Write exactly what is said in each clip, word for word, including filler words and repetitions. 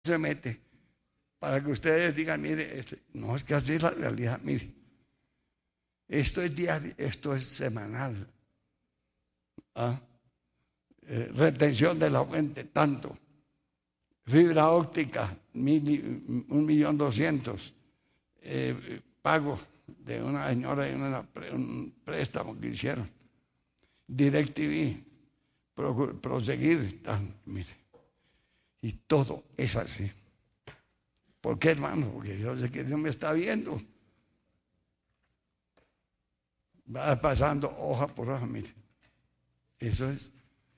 se mete para que ustedes digan, mire, este, no, es que así es la realidad, mire, esto es diario, esto es semanal. ¿Ah? Eh, retención de la fuente, tanto. Fibra óptica, mil, un millón doscientos. Eh, pago de una señora y una, un préstamo que hicieron. DirecTV, pro, proseguir, tan, mire. Y todo es así. ¿Por qué, hermano? Porque yo sé que Dios me está viendo. Va pasando hoja por hoja, mire. Eso es.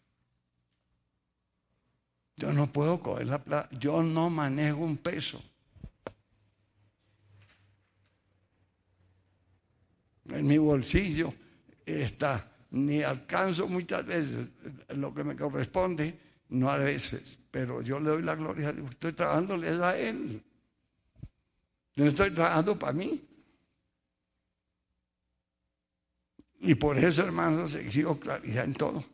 Yo no puedo coger la plata. Yo no manejo un peso. En mi bolsillo está. Ni alcanzo muchas veces lo que me corresponde, no a veces, pero yo le doy la gloria a Dios. Estoy trabajándole a Él. No estoy trabajando para mí. Y por eso, hermanos, exijo claridad en todo.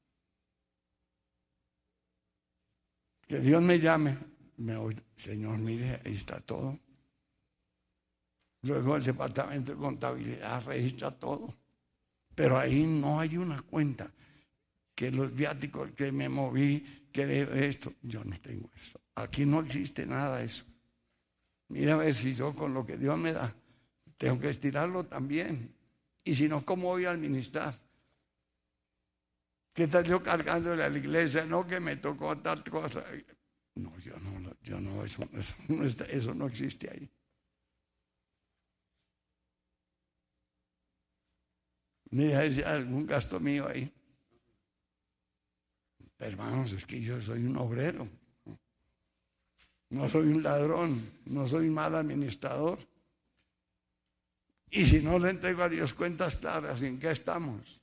Que Dios me llame, me oye, Señor, mire, ahí está todo. Luego el departamento de contabilidad registra todo. Pero ahí no hay una cuenta. Que los viáticos, que me moví, que esto, yo no tengo eso. Aquí no existe nada de eso. Mira a ver si yo con lo que Dios me da, tengo que estirarlo también. Y si no, ¿cómo voy a administrar? ¿Qué tal yo cargándole a la iglesia? No, que me tocó tal cosa. No, yo no, yo no, eso, eso, no, está, eso no existe ahí. Mira, si hay algún gasto mío ahí. Pero, hermanos, es que yo soy un obrero. No soy un ladrón, no soy un mal administrador. Y si no le entrego a Dios cuentas claras, ¿en qué estamos?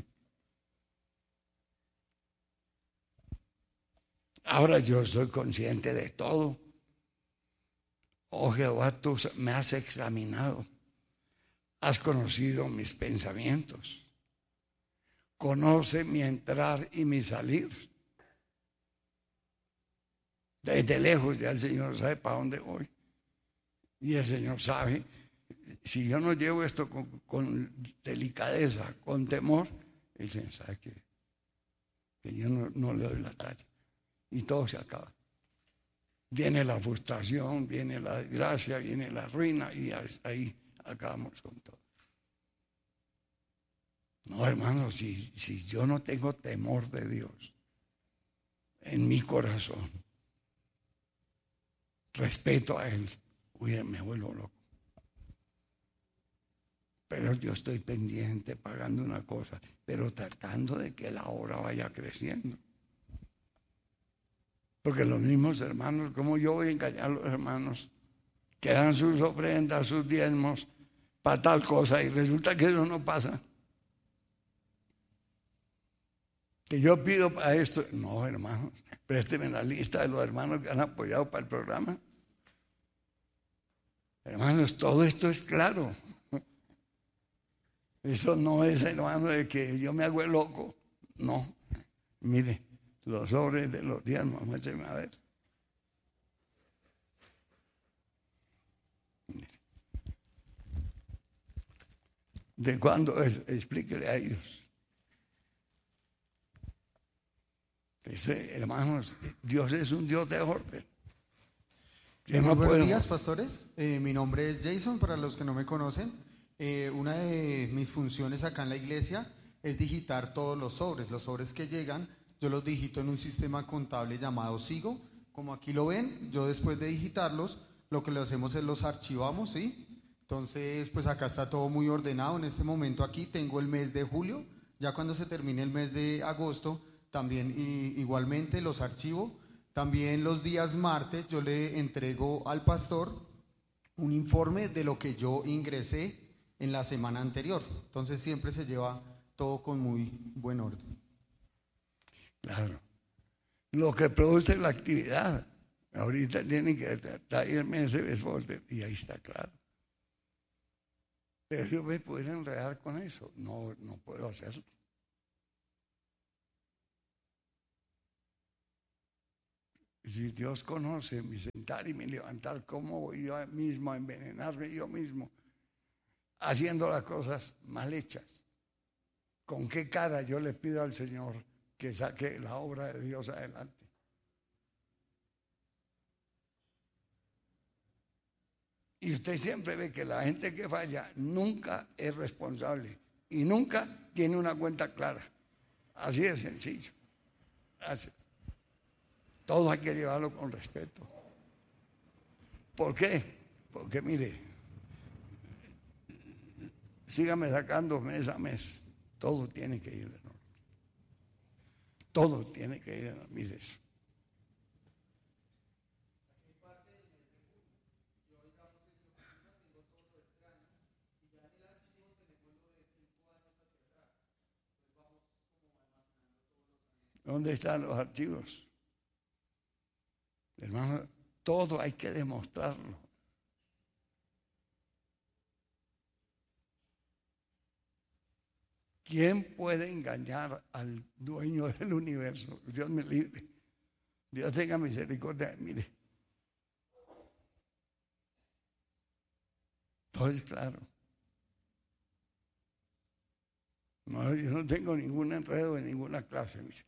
Ahora yo soy consciente de todo. Oh Jehová, tú me has examinado. Has conocido mis pensamientos. Conoce mi entrar y mi salir. Desde lejos ya el Señor sabe para dónde voy. Y el Señor sabe, si yo no llevo esto con, con delicadeza, con temor, el Señor sabe que, que yo no, no le doy la talla. Y todo se acaba. Viene la frustración, viene la desgracia, viene la ruina y ahí acabamos con todo. No, hermano, si, si yo no tengo temor de Dios en mi corazón, respeto a Él, uy, me vuelvo loco. Pero yo estoy pendiente, pagando una cosa, pero tratando de que la obra vaya creciendo. Porque los mismos hermanos, ¿cómo yo voy a engañar a los hermanos que dan sus ofrendas, sus diezmos para tal cosa y resulta que eso no pasa? Que yo pido para esto, no, hermanos, présteme la lista de los hermanos que han apoyado para el programa. Hermanos, todo esto es claro. Eso no es, hermano, de que yo me hago el loco. No, mire, los sobres de los diezmos, muéstrame a ver. ¿De cuándo es? Explíquele a ellos. Ese, hermanos, Dios es un Dios de orden. Eh, no buenos podemos... días, pastores. Eh, mi nombre es Jason, para los que no me conocen. Eh, una de mis funciones acá en la iglesia es digitar todos los sobres. Los sobres que llegan, yo los digito en un sistema contable llamado Sigo. Como aquí lo ven, yo después de digitarlos, lo que lo hacemos es los archivamos, ¿sí? Entonces, pues acá está todo muy ordenado. En este momento aquí tengo el mes de julio. Ya cuando se termine el mes de agosto, también y, igualmente los archivo. También los días martes yo le entrego al pastor un informe de lo que yo ingresé en la semana anterior. Entonces siempre se lleva todo con muy buen orden. Claro. Lo que produce la actividad. Ahorita tienen que traerme ese esfuerzo y ahí está claro. Pero yo me pudiera enredar con eso. No, no puedo hacerlo. Si Dios conoce mi sentar y mi levantar, ¿cómo voy yo mismo a envenenarme yo mismo haciendo las cosas mal hechas? ¿Con qué cara yo le pido al Señor que saque la obra de Dios adelante? Y usted siempre ve que la gente que falla nunca es responsable y nunca tiene una cuenta clara. Así de sencillo. Gracias. Todo hay que llevarlo con respeto. ¿Por qué? Porque mire, sígame sacando mes a mes. Todo tiene que ir en orden. Todo tiene que ir en orden. Mire eso. ¿Dónde están los archivos? Hermano, todo hay que demostrarlo. ¿Quién puede engañar al dueño del universo? Dios me libre. Dios tenga misericordia. Mire. Todo es claro. No, yo no tengo ningún enredo en ninguna clase, mire.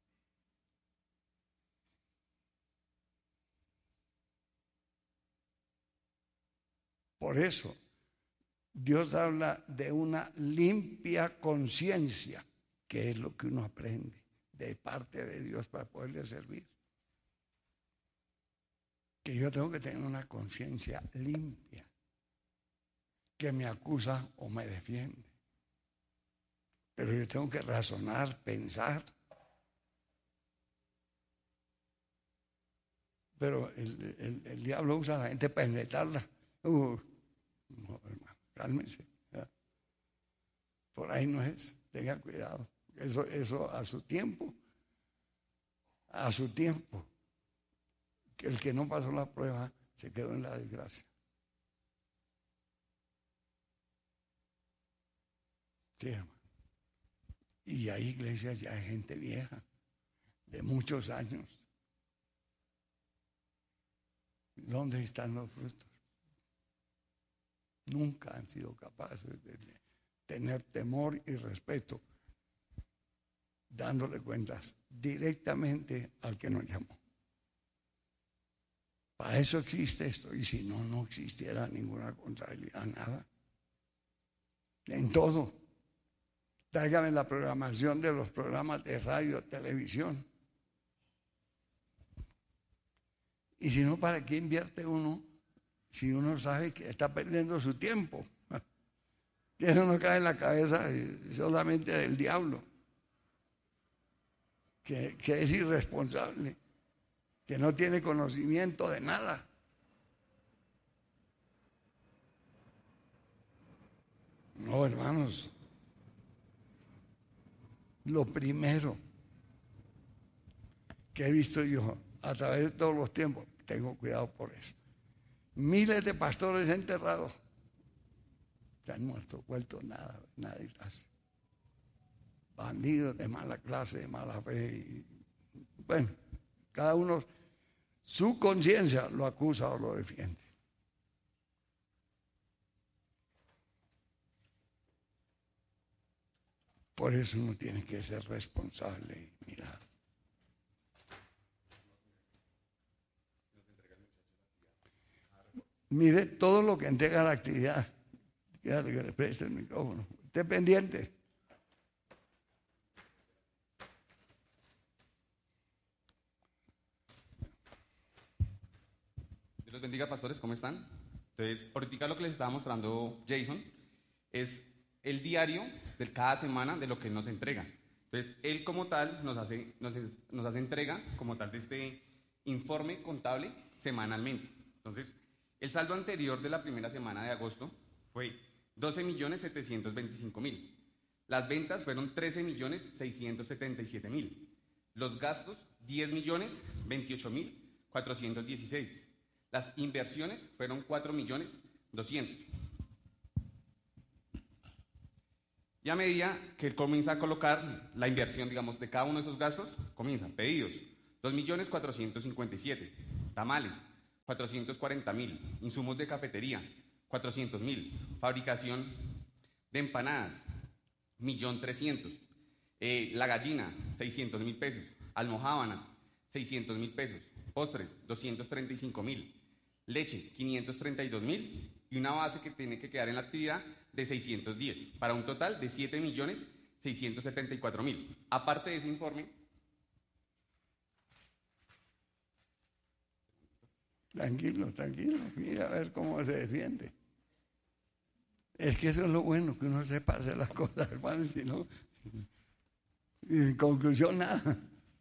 Por eso, Dios habla de una limpia conciencia, que es lo que uno aprende de parte de Dios para poderle servir. Que yo tengo que tener una conciencia limpia, que me acusa o me defiende. Pero yo tengo que razonar, pensar. Pero el, el, el diablo usa a la gente para enretarla. Uh, no, hermano, cálmense. ¿Ya? Por ahí no es, tengan cuidado. Eso, eso a su tiempo, a su tiempo. Que el que no pasó la prueba se quedó en la desgracia. Sí, hermano. Y hay iglesias, ya hay gente vieja, de muchos años. ¿Dónde están los frutos? Nunca han sido capaces de tener temor y respeto, dándole cuentas directamente al que nos llamó. Para eso existe esto, y si no, no existiera ninguna contrariedad, nada. En todo. Tráigame la programación de los programas de radio, televisión. Y si no, ¿para qué invierte uno si uno sabe que está perdiendo su tiempo? Que eso no cae en la cabeza solamente del diablo, que, que es irresponsable, que no tiene conocimiento de nada. No, hermanos. Lo primero que he visto yo a través de todos los tiempos, tengo cuidado por eso. Miles de pastores enterrados, se han muerto, vuelto nada, nadie hace. Bandidos de mala clase, de mala fe. Y, bueno, cada uno, su conciencia lo acusa o lo defiende. Por eso uno tiene que ser responsable y mirar. Mire todo lo que entrega la actividad. Quédate que le preste el micrófono. Esté pendiente. Dios los bendiga, pastores, ¿cómo están? Entonces, ahorita lo que les estaba mostrando Jason es el diario de cada semana de lo que él nos entrega. Entonces, él como tal nos hace, nos, nos hace entrega como tal de este informe contable semanalmente. Entonces, el saldo anterior de la primera semana de agosto fue doce millones setecientos veinticinco mil. Las ventas fueron trece millones seiscientos setenta y siete mil. Los gastos, diez millones veintiocho mil cuatrocientos dieciséis. Las inversiones fueron cuatro millones doscientos. Y a medida que él comienza a colocar la inversión, digamos, de cada uno de esos gastos, comienzan pedidos. dos millones cuatrocientos cincuenta y siete. Tamales, cuatrocientos cuarenta mil. Insumos de cafetería, cuatrocientos mil. Fabricación de empanadas, un millón trescientos mil. Eh, la gallina, seiscientos mil pesos. Almojábanas, seiscientos mil pesos. Postres, doscientos treinta y cinco mil. Leche, quinientos treinta y dos mil. Y una base que tiene que quedar en la actividad de seiscientos diez, para un total de siete millones seiscientos setenta y cuatro mil. Aparte de ese informe... Tranquilo, tranquilo, mira a ver cómo se defiende. Es que eso es lo bueno, que uno sepa hacer las cosas, hermano, si no, en conclusión, nada.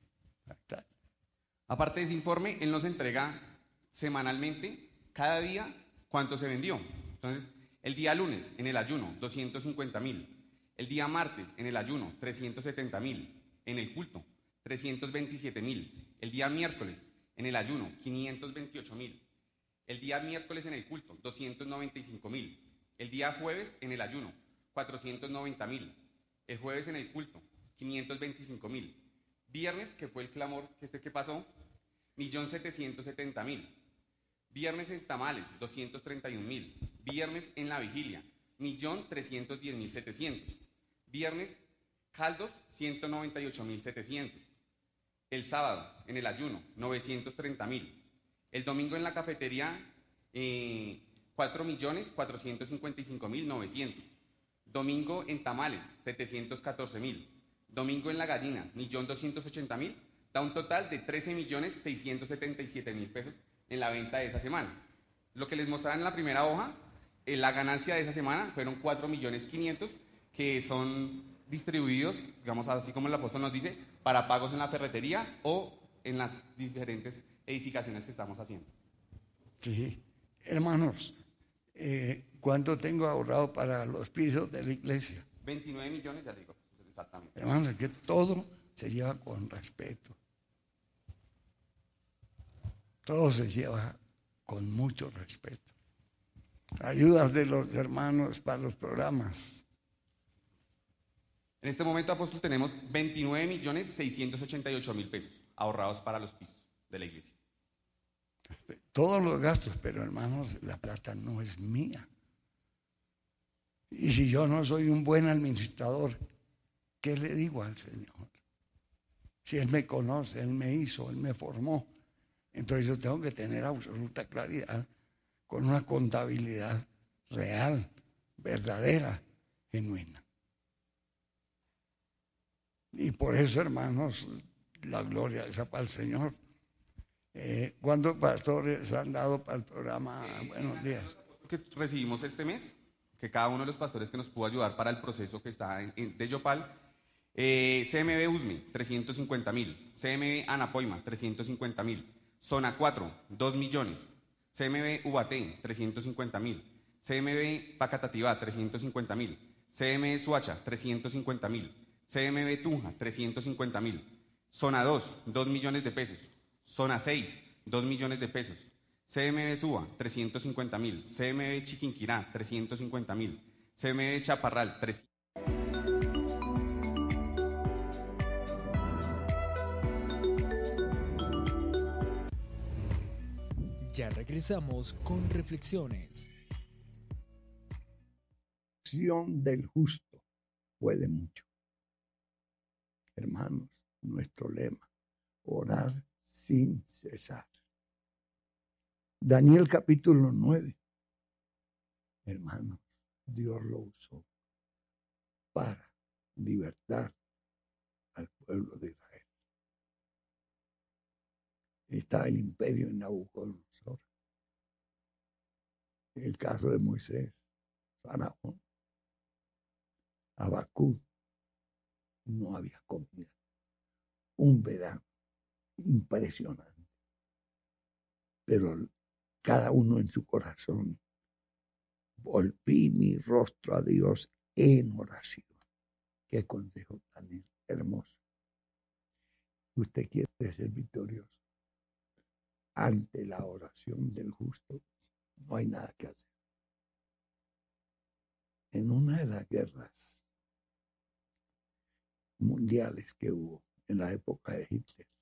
Aparte de ese informe, él nos entrega semanalmente, cada día, cuánto se vendió. Entonces, el día lunes, en el ayuno, doscientos cincuenta mil. El día martes, en el ayuno, trescientos setenta mil. En el culto, trescientos veintisiete mil. El día miércoles, en el ayuno, quinientos veintiocho mil. El día miércoles en el culto, doscientos noventa y cinco mil. El día jueves en el ayuno, cuatrocientos noventa mil. El jueves en el culto, quinientos veinticinco mil. Viernes, que fue el clamor, que este que pasó, un millón setecientos setenta mil. Viernes en tamales, doscientos treinta y un mil. Viernes en la vigilia, un millón trescientos diez mil setecientos. Viernes, caldos, ciento noventa y ocho mil setecientos. El sábado, en el ayuno, novecientos treinta mil. El domingo en la cafetería, eh, cuatro millones cuatrocientos cincuenta y cinco mil novecientos. Domingo en tamales, setecientos catorce mil. Domingo en la gallina, un millón doscientos ochenta mil. Da un total de trece millones seiscientos setenta y siete mil pesos en la venta de esa semana. Lo que les mostraba en la primera hoja, eh, la ganancia de esa semana fueron cuatro millones quinientos, que son distribuidos, digamos así como el apóstol nos dice, para pagos en la ferretería o en las diferentes edificaciones que estamos haciendo. Sí, hermanos, eh, ¿cuánto tengo ahorrado para los pisos de la iglesia? veintinueve millones, ya digo, exactamente. Hermanos, es que todo se lleva con respeto. Todo se lleva con mucho respeto. Ayudas de los hermanos para los programas. En este momento, apóstol, tenemos veintinueve millones seiscientos ochenta y ocho mil pesos ahorrados para los pisos de la iglesia. Todos los gastos, pero hermanos, la plata no es mía. Y si yo no soy un buen administrador, ¿qué le digo al Señor? Si Él me conoce, Él me hizo, Él me formó, entonces yo tengo que tener absoluta claridad con una contabilidad real, verdadera, genuina. Y por eso, hermanos, la gloria es para el Señor. Eh, ¿Cuántos pastores han dado para el programa Eh, Buenos Días? Que recibimos este mes, que cada uno de los pastores que nos pudo ayudar para el proceso que está en, en, de Yopal, eh, C M B Usme, trescientos cincuenta mil, C M B Anapoima, trescientos cincuenta mil, Zona cuatro, dos millones, C M B Ubaté, trescientos cincuenta mil, C M B Pacatativá, trescientos cincuenta mil, C M B Suacha, trescientos cincuenta mil, C M B Tunja, trescientos cincuenta mil, Zona dos, dos millones de pesos, Zona seis, dos millones de pesos, C M B Suba, trescientos cincuenta mil, C M B Chiquinquirá, trescientos cincuenta mil, C M B Chaparral, trescientos. Ya regresamos con reflexiones. La acción del justo puede mucho. Hermanos, nuestro lema, orar sin cesar. Daniel capítulo nueve. Hermanos, Dios lo usó para libertar al pueblo de Israel. Está el imperio en Nabucodonosor. El caso de Moisés, Faraón, Habacuc, no había comida. Un verano impresionante. Pero cada uno en su corazón, volví mi rostro a Dios en oración. Qué consejo tan hermoso. Usted quiere ser victorioso. Ante la oración del justo no hay nada que hacer. En una de las guerras mundiales que hubo en la época de Hitler,